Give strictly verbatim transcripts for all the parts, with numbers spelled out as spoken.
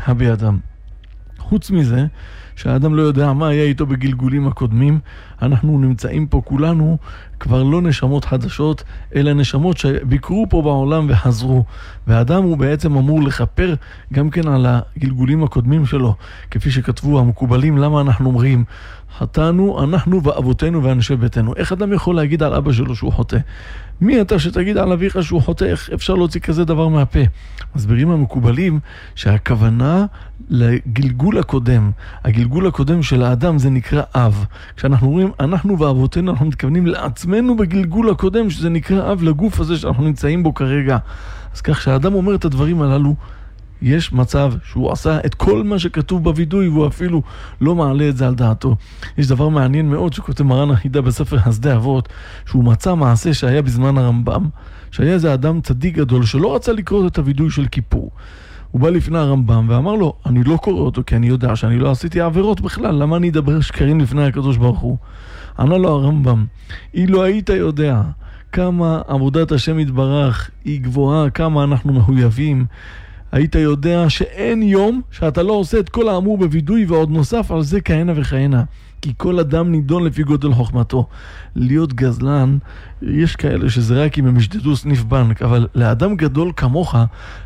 היה בידם. חוץ מזה, שהאדם לא יודע מה היה איתו בגלגולים הקודמים, אנחנו נמצאים פה כולנו כבר לא נשמות חדשות, אלא נשמות שביקרו פה בעולם וחזרו. והאדם הוא בעצם אמור לכפר גם כן על הגלגולים הקודמים שלו, כפי שכתבו המקובלים. למה אנחנו אומרים חטאנו, אנחנו ואבותינו ואנשי ביתנו? איך אדם יכול להגיד על אבא שלו שהוא חוטא? מי אתה שתגיד על אביך שהוא חוטא? איך אפשר להוציא כזה דבר מהפה? מסבירים המקובלים שהכוונה לגלגול הקודם, הגלגול הקודם של האדם זה נקרא אב. כשאנחנו אומרים אנחנו ואבותינו, אנחנו מתכוונים לעצמנו בגלגול הקודם, שזה נקרא אב, לגוף הזה שאנחנו נמצאים בו כרגע. אז כך שהאדם אומר את הדברים הללו, יש מצב שהוא עשה את כל מה שכתוב בוידוי, והוא אפילו לא מעלה את זה על דעתו. יש דבר מעניין מאוד שכותב מרן החידה בספר חסדי אבות, שהוא מצא מעשה שהיה בזמן הרמב"ם, שהיה איזה אדם צדיק גדול שלא רצה לקרוא את הוידוי של כיפור. הוא בא לפני הרמב"ם ואמר לו, אני לא קורא אותו כי אני יודע שאני לא עשיתי עבירות בכלל, למה אני אדבר שקרים לפני הקדוש ברוך הוא? ענה לו הרמב"ם, אילו היית יודע כמה עבודת השם יתברך היא גבוהה, כמה אנחנו מחויבים, היית יודע שאין יום שאתה לא עושה את כל האמור בוידוי, ועוד נוסף על זה כהנה וכהנה. כי כל אדם נידון לפי גודל חוכמתו. להיות גזלן, יש כאלה שזה רק אם הם ישדדו סניף בנק, אבל לאדם גדול כמוך,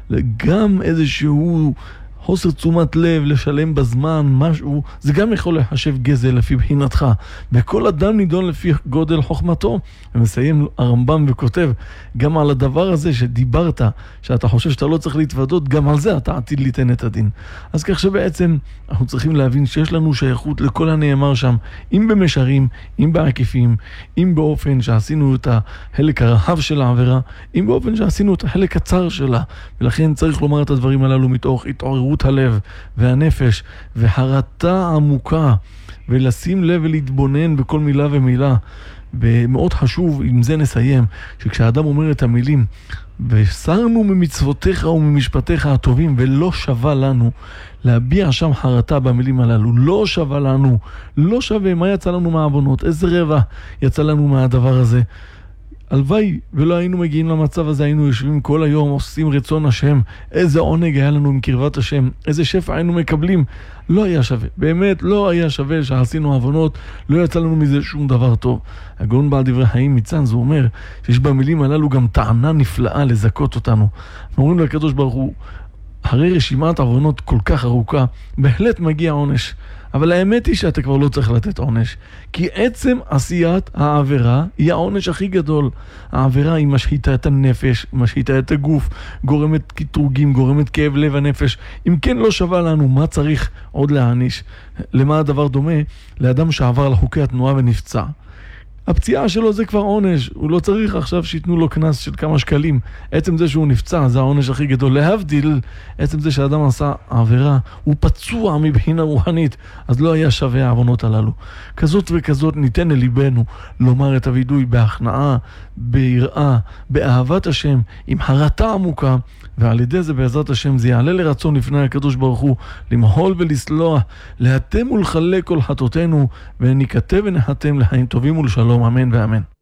גם איזשהו חוסר תשומת לב, לשלם בזמן, משהו, זה גם יכול לחשב גזל לפי בחינתך. וכל אדם נידון לפי גודל חוכמתו. ומסיים הרמב"ם וכותב, גם על הדבר הזה שדיברת, שאתה חושב שאתה לא צריך להתוודות, גם על זה אתה עתיד ליתן את הדין. אז כך שבעצם אנחנו צריכים להבין שיש לנו שייכות לכל הנאמר שם, אם במשרים, אם בעקיפים, אם באופן שעשינו את החלק הרחב של העבירה, אם באופן שעשינו את החלק הצר שלה. ולכן צריך לומר את הדברים הללו מתוך התעוררות הלב והנפש וחרטה עמוקה, ולשים לב ולהתבונן בכל מילה ומילה. ומאוד חשוב, עם זה נסיים, שכשאדם אומר את המילים וסרנו ממצוותיך וממשפטיך הטובים, ולא שווה לנו, להביע שם חרטה במילים הללו. לא שווה לנו, לא שווה. מה יצא לנו מהעוונות? איזה רבע יצא לנו מהדבר הזה? הלוואי ולא היינו מגיעים למצב הזה, היינו יושבים כל היום, עושים רצון השם. איזה עונג היה לנו עם קרבת השם, איזה שפע היינו מקבלים. לא היה שווה, באמת לא היה שווה שעשינו עוונות, לא יצא לנו מזה שום דבר טוב. הגאון בעל דברי חיים מצאנז, הוא אומר שיש במילים הללו גם טענה נפלאה לזכות אותנו. אנחנו אומרים לקדוש ברוך הוא, אחרי רשימת עוונות כל כך ארוכה, בהחלט מגיע עונש. אבל האמת היא שאתה כבר לא צריך לתת עונש. כי עצם עשיית העבירה היא העונש הכי גדול. העבירה היא משחיתה את הנפש, משחיתה את הגוף, גורמת קטרוגים, גורמת כאב לב הנפש. אם כן לא שווה לנו, מה צריך עוד להעניש? למה הדבר דומה? לאדם שעבר על חוקי התנועה ונפצע. הפציעה שלו זה כבר עונש, הוא לא צריך עכשיו שיתנו לו כנס של כמה שקלים. עצם זה שהוא נפצע זה העונש הכי גדול. להבדיל, עצם זה שאדם עשה עבירה, הוא פצוע מבחינה רוחנית, אז לא היה שווה העוונות הללו. כזאת וכזאת ניתן לליבנו לומר את הוידוי בהכנעה, ביראה, באהבת השם, עם חרטה עמוקה, ועל ידי זה בעזרת השם זה יעלה לרצון לפני הקדוש ברוך הוא, למחול ולסלוח, להתם ולחלק כל חטאותינו, ונכתב ונחתם לחיים טובים ולשלום, אמן ואמן.